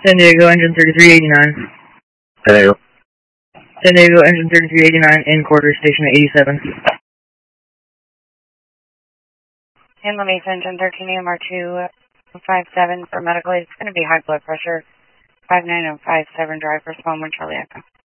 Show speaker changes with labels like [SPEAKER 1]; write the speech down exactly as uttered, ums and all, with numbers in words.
[SPEAKER 1] San Diego, engine thirty-three eighty-nine.
[SPEAKER 2] San Diego.
[SPEAKER 1] San Diego, engine thirty-three eighty-nine, in quarters, station at eighty-seven.
[SPEAKER 3] In La Mesa, engine thirteen A M R two five seven for medical. It's going to be high blood pressure. five nine and five seven, drive for Spelman, Charlie Echo.